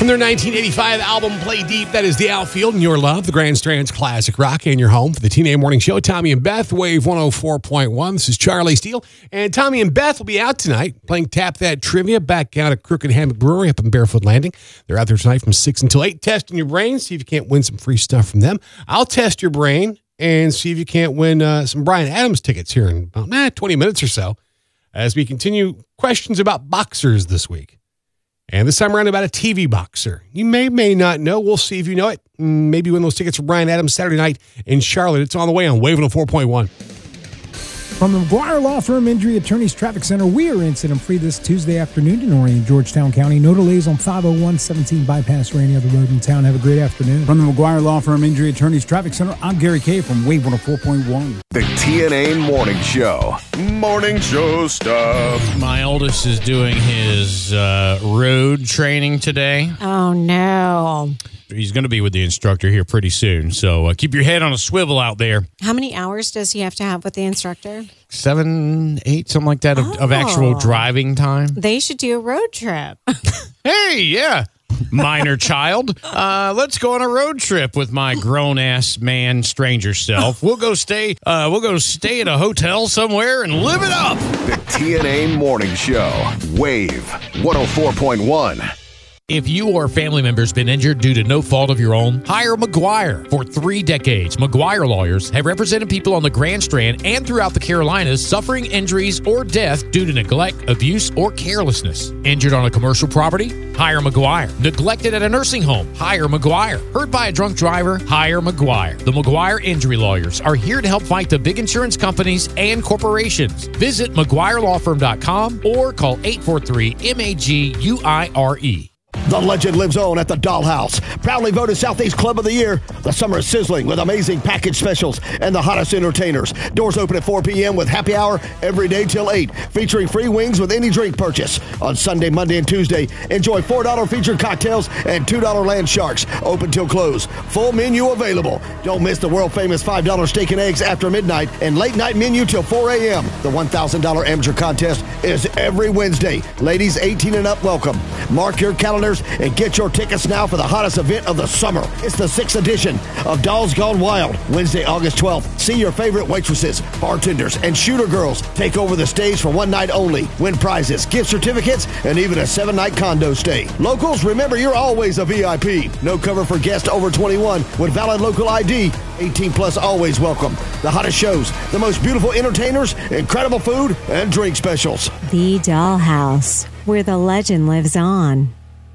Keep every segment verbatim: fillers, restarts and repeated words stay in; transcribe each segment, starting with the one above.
From their nineteen eighty-five album, Play Deep, that is The Outfield and Your Love, the Grand Strand's classic rock, and your home for the T N A Morning Show. Tommy and Beth, Wave one oh four point one. This is Charlie Steele. And Tommy and Beth will be out tonight playing Tap That Trivia back out at Crooked Hammock Brewery up in Barefoot Landing. They're out there tonight from six until eight, testing your brain, see if you can't win some free stuff from them. I'll test your brain and see if you can't win uh, some Bryan Adams tickets here in about eh, twenty minutes or so as we continue questions about boxers this week. And this time around about a T V boxer. You may, may not know. We'll see if you know it. Maybe win those tickets for Bryan Adams Saturday night in Charlotte. It's on the way on Wave one oh four point one. From the McGuire Law Firm Injury Attorneys Traffic Center, we are incident-free this Tuesday afternoon in Orion, Georgetown County. No delays on five oh one seventeen bypass or any other road in town. Have a great afternoon. From the McGuire Law Firm Injury Attorneys Traffic Center, I'm Gary Kay from Wave one oh four point one. The T N A Morning Show. Morning Show stuff. My oldest is doing his uh, road training today. Oh, no. He's going to be with the instructor here pretty soon. So uh, keep your head on a swivel out there. How many hours does he have to have with the instructor? Seven, eight, something like that of, oh. of actual driving time. They should do a road trip. Hey, yeah. Minor child. Uh, let's go on a road trip with my grown-ass man stranger self. We'll go stay uh, We'll go stay at a hotel somewhere and live it up. The T N A Morning Show. Wave one oh four point one. If you or family members been injured due to no fault of your own, hire McGuire. For three decades, McGuire lawyers have represented people on the Grand Strand and throughout the Carolinas suffering injuries or death due to neglect, abuse, or carelessness. Injured on a commercial property? Hire McGuire. Neglected at a nursing home? Hire McGuire. Hurt by a drunk driver? Hire McGuire. The McGuire Injury Lawyers are here to help fight the big insurance companies and corporations. Visit McGuire Law Firm dot com or call eight four three M A G U I R E. The legend lives on at the Dollhouse. Proudly voted Southeast Club of the Year. The summer is sizzling with amazing package specials and the hottest entertainers. Doors open at four p.m. with happy hour every day till eight, featuring free wings with any drink purchase. On Sunday, Monday, and Tuesday, enjoy four dollars featured cocktails and two dollars land sharks. Open till close. Full menu available. Don't miss the world-famous five dollars steak and eggs after midnight and late-night menu till four a.m. The one thousand dollars amateur contest is every Wednesday. Ladies eighteen and up welcome. Mark your calendars and get your tickets now for the hottest event of the summer. It's the sixth edition of Dolls Gone Wild, Wednesday, August twelfth. See your favorite waitresses, bartenders, and shooter girls take over the stage for one night only. Win prizes, gift certificates, and even a seven-night condo stay. Locals, remember you're always a V I P. No cover for guests over twenty-one with valid local I D. eighteen plus always welcome. The hottest shows, the most beautiful entertainers, incredible food, and drink specials. The Dollhouse, where the legend lives on.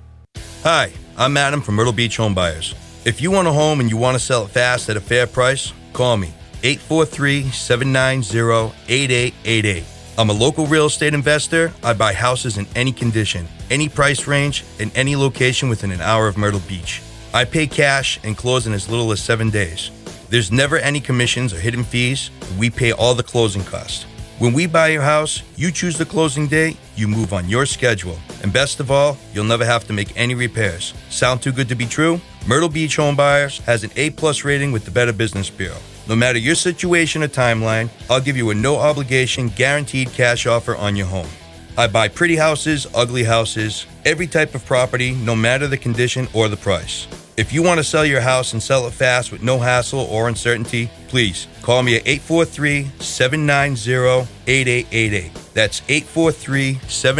Hi, I'm Adam from Myrtle Beach Home Buyers. If you want a home and you want to sell it fast at a fair price, call me, eight four three, seven nine zero, eight eight eight eight. I'm a local real estate investor. I buy houses in any condition, any price range, and any location within an hour of Myrtle Beach. I pay cash and close in as little as seven days. There's never any commissions or hidden fees. We pay all the closing costs. When we buy your house, you choose the closing date, you move on your schedule. And best of all, you'll never have to make any repairs. Sound too good to be true? Myrtle Beach Home Buyers has an A plus rating with the Better Business Bureau. No matter your situation or timeline, I'll give you a no-obligation, guaranteed cash offer on your home. I buy pretty houses, ugly houses, every type of property, no matter the condition or the price. If you want to sell your house and sell it fast with no hassle or uncertainty, please call me at eight four three, seven nine zero, eight eight eight eight. That's eight four three, seven